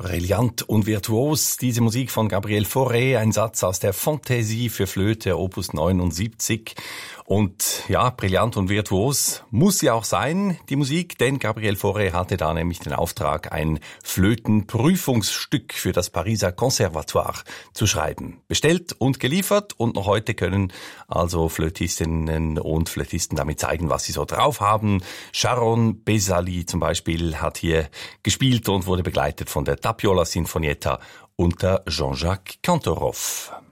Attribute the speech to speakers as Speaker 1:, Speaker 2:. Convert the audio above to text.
Speaker 1: Brillant und virtuos, diese Musik von Gabriel Fauré, ein Satz aus der Fantaisie für Flöte, Opus 79. Und ja, brillant und virtuos muss sie auch sein, die Musik, denn Gabriel Fauré hatte da nämlich den Auftrag, ein Flötenprüfungsstück für das Pariser Conservatoire zu schreiben. Bestellt und geliefert, und noch heute können also Flötistinnen und Flötisten damit zeigen, was sie so drauf haben. Sharon Bezali zum Beispiel hat hier gespielt und wurde begleitet von der Tapiola Sinfonietta unter Jean-Jacques Cantorov.